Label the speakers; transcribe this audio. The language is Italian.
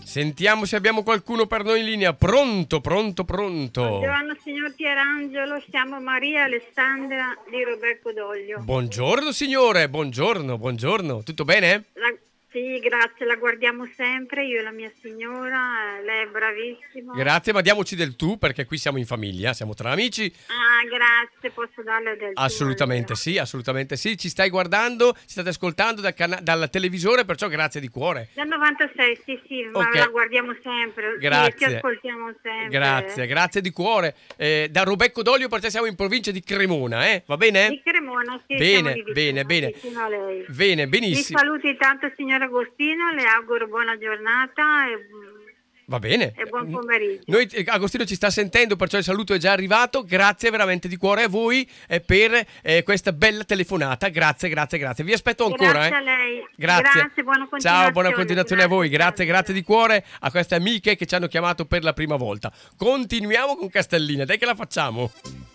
Speaker 1: Sentiamo se abbiamo qualcuno per noi in linea. Pronto, pronto, pronto.
Speaker 2: Buongiorno signor Pierangelo, siamo Maria Alessandra di Roberto Doglio.
Speaker 1: Buongiorno signore, buongiorno, buongiorno. Tutto bene?
Speaker 2: Sì, grazie, la guardiamo sempre, io e la mia signora, lei è bravissimo.
Speaker 1: Grazie, ma diamoci del tu perché qui siamo in famiglia, siamo tra amici.
Speaker 2: Ah, grazie, posso darle del tu,
Speaker 1: Assolutamente
Speaker 2: allora.
Speaker 1: sì, assolutamente sì. Ci stai guardando, ci state ascoltando dal televisore, perciò grazie di cuore.
Speaker 2: Dal 96, sì, ma
Speaker 1: Ok.
Speaker 2: la guardiamo sempre,
Speaker 1: Grazie.
Speaker 2: sì, ti ascoltiamo sempre.
Speaker 1: Grazie di cuore. Da Robecco d'Olio perché siamo in provincia di Cremona, va bene?
Speaker 2: Di Cremona, sì, siamo
Speaker 1: Bene,
Speaker 2: lì vicino,
Speaker 1: bene, bene.
Speaker 2: vicino a lei.
Speaker 1: Bene,
Speaker 2: Vi
Speaker 1: benissimo.
Speaker 2: saluti tanto signor Agostino, le auguro buona giornata
Speaker 1: Va bene.
Speaker 2: e buon pomeriggio.
Speaker 1: Noi, Agostino ci sta sentendo, perciò il saluto è già arrivato. Grazie veramente di cuore a voi per questa bella telefonata. Grazie. Vi aspetto ancora.
Speaker 2: Grazie a lei.
Speaker 1: Grazie.
Speaker 2: Grazie, buona continuazione.
Speaker 1: Ciao, buona continuazione a voi. Grazie di cuore a queste amiche che ci hanno chiamato per la prima volta. Continuiamo con Castellina, dai che la facciamo.